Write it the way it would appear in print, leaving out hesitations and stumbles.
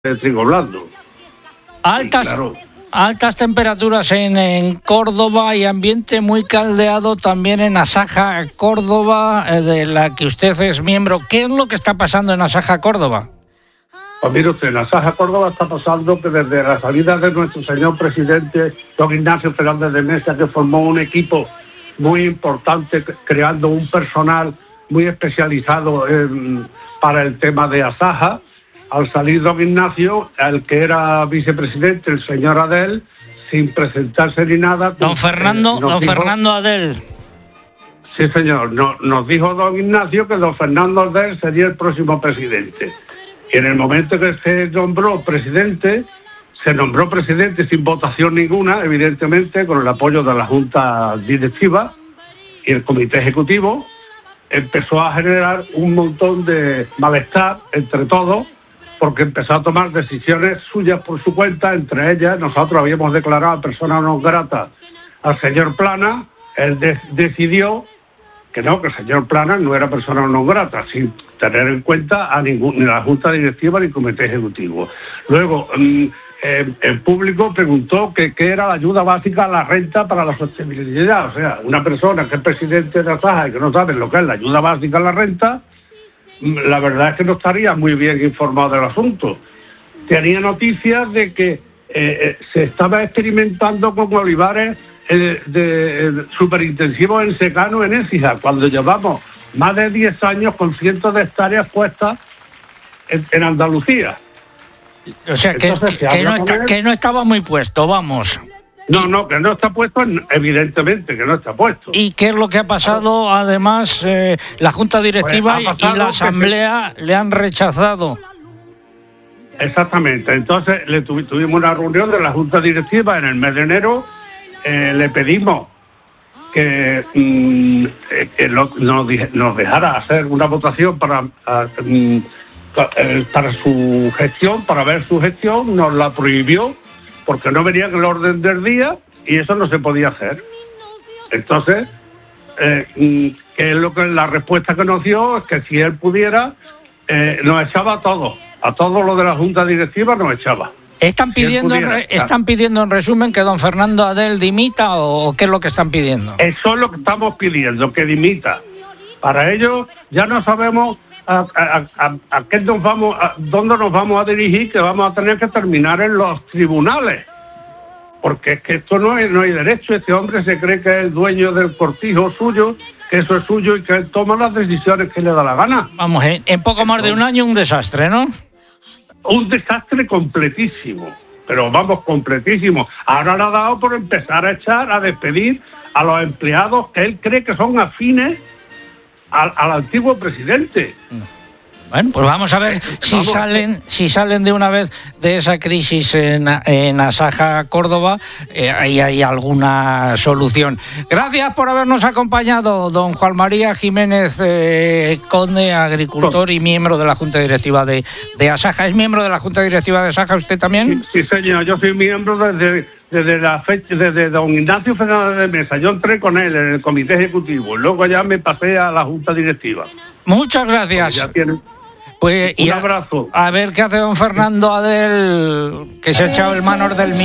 trigo blando. Altas temperaturas en Córdoba y ambiente muy caldeado también en Asaja Córdoba, de la que usted es miembro. ¿Qué es lo que está pasando en Asaja Córdoba? Pues mire usted, en Asaja Córdoba está pasando que desde la salida de nuestro señor presidente, don Ignacio Fernández de Mesa, que formó un equipo muy importante, creando un personal muy especializado para el tema de Asaja. Al salir don Ignacio, el que era vicepresidente, el señor Adel, sin presentarse ni nada... Don Fernando Adel. Sí, señor. Nos dijo don Ignacio que don Fernando Adel sería el próximo presidente. Y en el momento que se nombró presidente sin votación ninguna, evidentemente, con el apoyo de la Junta Directiva y el Comité Ejecutivo, empezó a generar un montón de malestar entre todos, porque empezó a tomar decisiones suyas por su cuenta. Entre ellas, nosotros habíamos declarado persona non grata al señor Plana. Él decidió que el señor Plana no era persona non grata, sin tener en cuenta ni la Junta Directiva ni el Comité Ejecutivo. Luego, el público preguntó qué era la ayuda básica a la renta para la sostenibilidad. O sea, una persona que es presidente de Asaja y que no sabe lo que es la ayuda básica a la renta, la verdad es que no estaría muy bien informado del asunto. Tenía noticias de que se estaba experimentando con olivares superintensivos en secano en Écija, cuando llevamos más de 10 años con cientos de hectáreas puestas en Andalucía. O sea, entonces, que no estaba muy puesto, vamos. No, que no está puesto, evidentemente que no está puesto. ¿Y qué es lo que ha pasado? Además, la Junta Directiva y la Asamblea le han rechazado. Exactamente. Entonces tuvimos una reunión de la Junta Directiva en el mes de enero. Le pedimos que nos dejara hacer una votación para su gestión, para ver su gestión. Nos la prohibió porque no venía en el orden del día y eso no se podía hacer. Entonces, que es lo que la respuesta que nos dio es que si él pudiera, nos echaba a todos los de la Junta Directiva nos echaba. ¿Están pidiendo en resumen que don Fernando Adel dimita o qué es lo que están pidiendo? Eso es lo que estamos pidiendo, que dimita. Para ello ya no sabemos a qué dónde nos vamos a dirigir, que vamos a tener que terminar en los tribunales. Porque es que esto no hay derecho. Este hombre se cree que es el dueño del cortijo suyo, que eso es suyo y que él toma las decisiones que le da la gana. Vamos, en poco más de un año un desastre, ¿no? Un desastre completísimo, pero vamos, completísimo. Ahora le ha dado por empezar a despedir a los empleados que él cree que son afines al antiguo presidente. Bueno, pues vamos a ver si salen de una vez de esa crisis en Asaja Córdoba y hay alguna solución. Gracias por habernos acompañado, don Juan María Jiménez Conde, agricultor y miembro de la Junta Directiva de Asaja. ¿Es miembro de la Junta Directiva de Asaja usted también? Sí, señor, yo soy miembro desde don Ignacio Fernández de Mesa. Yo entré con él en el Comité Ejecutivo, luego ya me pasé a la Junta Directiva. Muchas gracias. Pues, un abrazo. A ver qué hace don Fernando Adel, que se ha echado el manos del